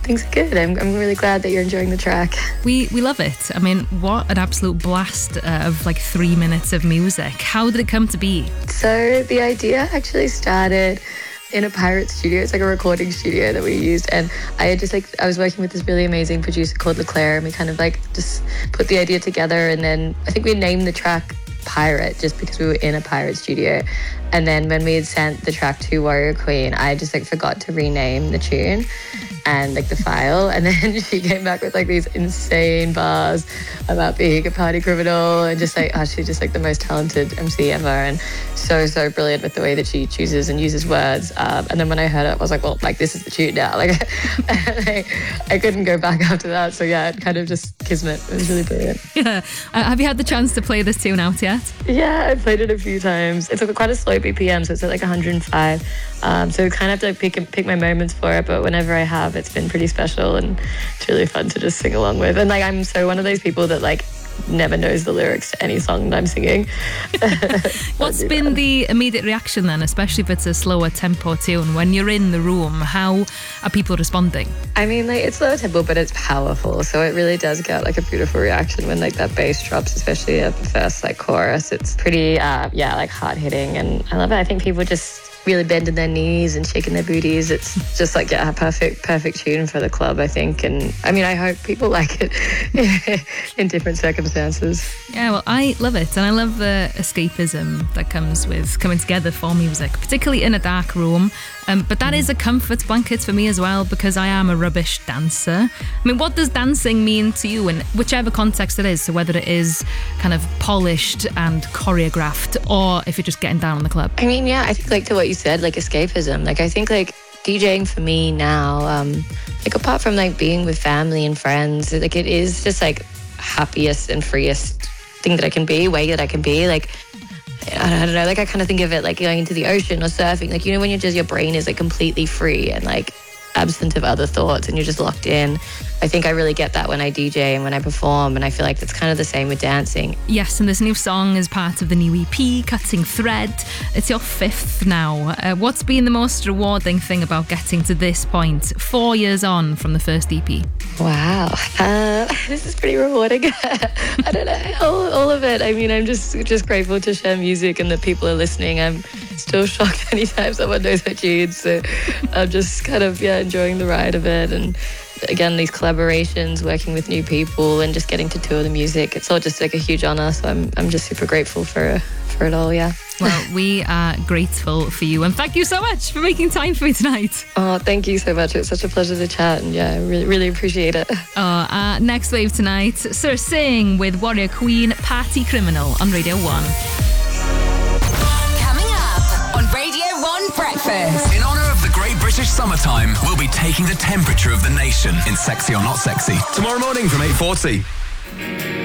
things are good. I'm really glad that you're enjoying the track. We love it. I mean, what an absolute blast of like 3 minutes of music. How did it come to be? So the idea actually started in a pirate studio. It's like a recording studio that we used, and I was working with this really amazing producer called LeClaire, and we kind of like just put the idea together, and then I think we named the track Pirate just because we were in a pirate studio. And then when we had sent the track to Warrior Queen, I just like forgot to rename the tune and like the file, and then she came back with like these insane bars about being a party criminal, and just like, she's just like the most talented MC ever, and so brilliant with the way that she chooses and uses words. And then when I heard it, I was like, well, like this is the tune now. Like I couldn't go back after that. So yeah, it kind of just kismet. It was really brilliant. Yeah. Have you had the chance to play this tune out yet? Yeah, I played it a few times. It's quite a slow BPM, so it's at like 105. So I kind of have to pick my moments for it, but whenever I have, it's been pretty special, and it's really fun to just sing along with. And like, I'm so one of those people that like never knows the lyrics to any song that I'm singing. What's been the immediate reaction then, especially if it's a slower tempo tune? When you're in the room, how are people responding? I mean, like, it's lower tempo, but it's powerful, so it really does get like a beautiful reaction when like that bass drops, especially at the first like chorus. It's pretty like hard hitting, and I love it. I think people just really bending their knees and shaking their booties. It's just like, yeah, a perfect tune for the club, I think. And I mean, I hope people like it in different circumstances. Yeah, well, I love it, and I love the escapism that comes with coming together for music, particularly in a dark room. But that is a comfort blanket for me as well, because I am a rubbish dancer. I mean, what does dancing mean to you in whichever context it is? So whether it is kind of polished and choreographed, or if you're just getting down on the club. I mean, yeah, I think like to what you said, like escapism. Like I think like DJing for me now, like apart from like being with family and friends, like it is just like happiest and freest thing that I can be, way that I can be. Like I don't know, like I kind of think of it like going into the ocean or surfing, like, you know, when you're just, your brain is like completely free and like absent of other thoughts and you're just locked in. I think I really get that when I DJ and when I perform, and I feel like that's kind of the same with dancing. Yes, and this new song is part of the new EP, Cutting Thread. It's your 5th now. What's been the most rewarding thing about getting to this point, 4 years on from the first EP? Wow, this is pretty rewarding. I don't know, all of it. I mean, I'm just grateful to share music and that people are listening. I'm still shocked anytime someone knows my tunes, so I'm just kind of enjoying the ride of it. And again, these collaborations, working with new people, and just getting to tour the music, it's all just like a huge honor. So I'm just super grateful for it all. Yeah. Well, we are grateful for you, and thank you so much for making time for me tonight. Oh, thank you so much. It's such a pleasure to chat, and yeah, I really appreciate it. Next wave tonight, Sir Singh with Warrior Queen, Party Criminal on Radio 1. Coming up on Radio 1 Breakfast. In honour of the Great British Summertime, we'll be taking the temperature of the nation in Sexy or Not Sexy tomorrow morning from 8:40.